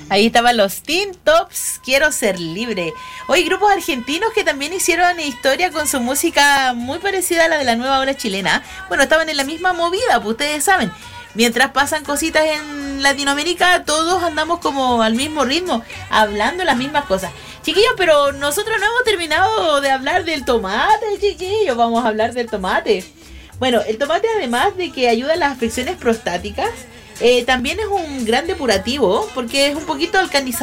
Ahí estaban los Teen Tops, Quiero Ser Libre. Hoy grupos argentinos que también hicieron historia con su música muy parecida a la de la nueva ola chilena. Bueno, estaban en la misma movida, pues ustedes saben. Mientras pasan cositas en Latinoamérica, todos andamos como al mismo ritmo, hablando las mismas cosas. Chiquillos, pero nosotros no hemos terminado de hablar del tomate, chiquillos. Vamos a hablar del tomate. Bueno, el tomate, además de que ayuda a las afecciones prostáticas, también es un gran depurativo porque es un poquito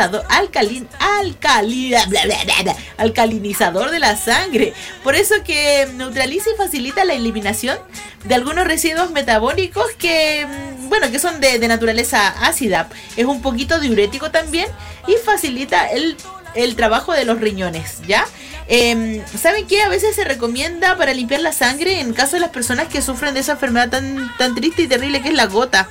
alcalinizador de la sangre. Por eso que neutraliza y facilita la eliminación de algunos residuos metabólicos que son de naturaleza ácida. Es un poquito diurético también y facilita el trabajo de los riñones, ¿ya? ¿Saben qué? A veces se recomienda para limpiar la sangre en caso de las personas que sufren de esa enfermedad tan triste y terrible que es la gota.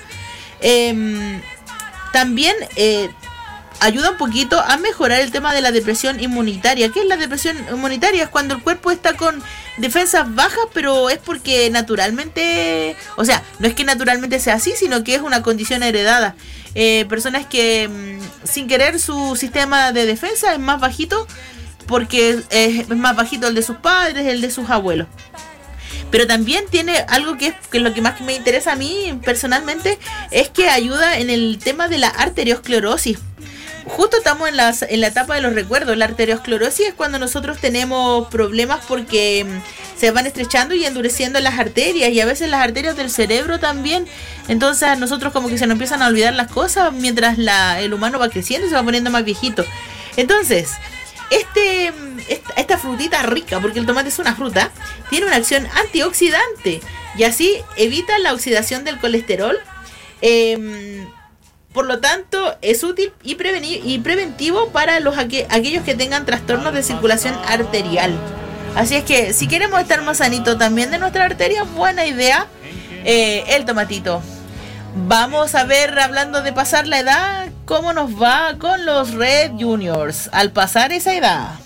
También ayuda un poquito a mejorar el tema de la depresión inmunitaria. ¿Qué es la depresión inmunitaria? Es cuando el cuerpo está con defensas bajas, pero es porque naturalmente, o sea, no es que naturalmente sea así, sino que es una condición heredada. Personas que sin querer su sistema de defensa es más bajito, porque es más bajito el de sus padres, el de sus abuelos. Pero también tiene algo que es lo que más me interesa a mí personalmente, es que ayuda en el tema de la arteriosclerosis. Justo estamos en la etapa de los recuerdos. La arteriosclerosis es cuando nosotros tenemos problemas porque se van estrechando y endureciendo las arterias, y a veces las arterias del cerebro también. Entonces a nosotros como que se nos empiezan a olvidar las cosas mientras el humano va creciendo y se va poniendo más viejito. Entonces, esta frutita rica, porque el tomate es una fruta, tiene una acción antioxidante y así evita la oxidación del colesterol. Por lo tanto, es útil y preventivo para aquellos que tengan trastornos de circulación arterial. Así es que si queremos estar más sanitos también de nuestra arteria, buena idea el tomatito. Vamos a ver, hablando de pasar la edad, cómo nos va con los Red Juniors al pasar esa edad.